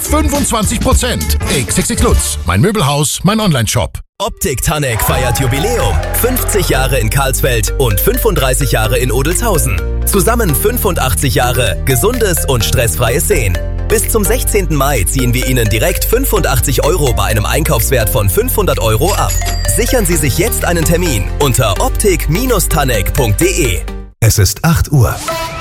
25%. XXX Lutz, mein Möbelhaus, mein Onlineshop. Optik Tanek feiert Jubiläum. 50 Jahre in Karlsfeld und 35 Jahre in Odelshausen. Zusammen 85 Jahre gesundes und stressfreies Sehen. Bis zum 16. Mai ziehen wir Ihnen direkt 85 € bei einem Einkaufswert von 500 € ab. Sichern Sie sich jetzt einen Termin unter optik-tanek.de. Es ist 8 Uhr.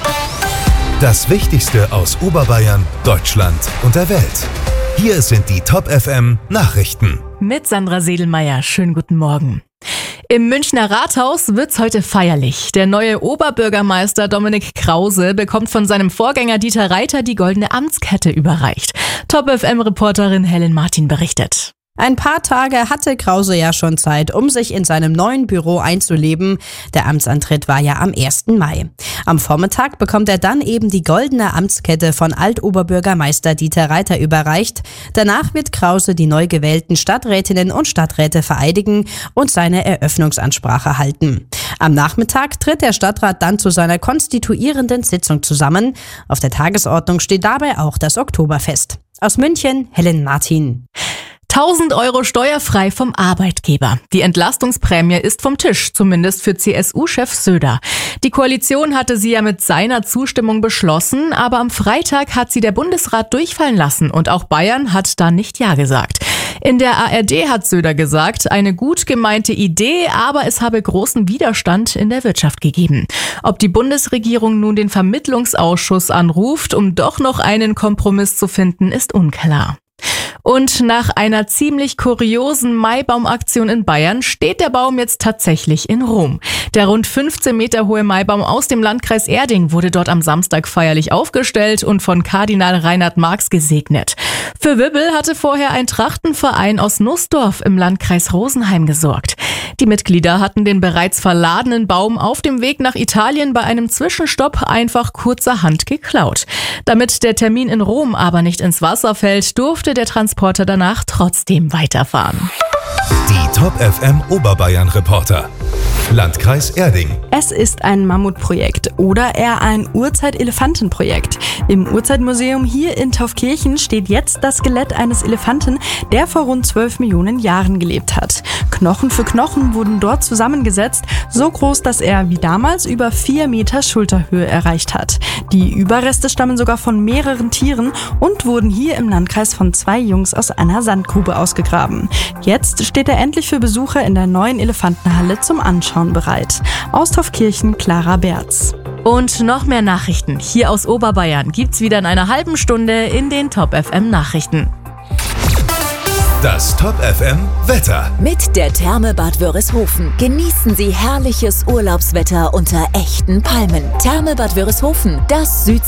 Das Wichtigste aus Oberbayern, Deutschland und der Welt. Hier sind die Top FM Nachrichten. Mit Sandra Sedelmeier. Schönen guten Morgen. Im Münchner Rathaus wird's heute feierlich. Der neue Oberbürgermeister Dominik Krause bekommt von seinem Vorgänger Dieter Reiter die goldene Amtskette überreicht. Top FM-Reporterin Helen Martin berichtet. Ein paar Tage hatte Krause ja schon Zeit, um sich in seinem neuen Büro einzuleben. Der Amtsantritt war ja am 1. Mai. Am Vormittag bekommt er dann eben die goldene Amtskette von Altoberbürgermeister Dieter Reiter überreicht. Danach wird Krause die neu gewählten Stadträtinnen und Stadträte vereidigen und seine Eröffnungsansprache halten. Am Nachmittag tritt der Stadtrat dann zu seiner konstituierenden Sitzung zusammen. Auf der Tagesordnung steht dabei auch das Oktoberfest. Aus München, Helen Martin. 1.000 € steuerfrei vom Arbeitgeber. Die Entlastungsprämie ist vom Tisch, zumindest für CSU-Chef Söder. Die Koalition hatte sie ja mit seiner Zustimmung beschlossen, aber am Freitag hat sie der Bundesrat durchfallen lassen und auch Bayern hat da nicht Ja gesagt. In der ARD hat Söder gesagt, eine gut gemeinte Idee, aber es habe großen Widerstand in der Wirtschaft gegeben. Ob die Bundesregierung nun den Vermittlungsausschuss anruft, um doch noch einen Kompromiss zu finden, ist unklar. Und nach einer ziemlich kuriosen Maibaumaktion in Bayern steht der Baum jetzt tatsächlich in Rom. Der rund 15 Meter hohe Maibaum aus dem Landkreis Erding wurde dort am Samstag feierlich aufgestellt und von Kardinal Reinhard Marx gesegnet. Für Wirbel hatte vorher ein Trachtenverein aus Nussdorf im Landkreis Rosenheim gesorgt. Die Mitglieder hatten den bereits verladenen Baum auf dem Weg nach Italien bei einem Zwischenstopp einfach kurzerhand geklaut. Damit der Termin in Rom aber nicht ins Wasser fällt, durfte der Transporter danach trotzdem weiterfahren. Die Top FM Oberbayern Reporter. Landkreis Erding. Es ist ein Mammutprojekt oder eher ein Urzeit-Elefanten-Projekt. Im Urzeitmuseum hier in Taufkirchen steht jetzt das Skelett eines Elefanten, der vor rund 12 Millionen Jahren gelebt hat. Knochen für Knochen wurden dort zusammengesetzt, so groß, dass er wie damals über 4 Meter Schulterhöhe erreicht hat. Die Überreste stammen sogar von mehreren Tieren und wurden hier im Landkreis von 2 Jungs aus einer Sandgrube ausgegraben. Jetzt steht er endlich für Besucher in der neuen Elefantenhalle zum Anschauen bereit. Aus Taufkirchen, Clara Berz. Und noch mehr Nachrichten hier aus Oberbayern gibt's wieder in einer halben Stunde in den Top FM Nachrichten. Das Top FM Wetter. Mit der Therme Bad Wörishofen genießen Sie herrliches Urlaubswetter unter echten Palmen. Therme Bad Wörishofen, das Südsee.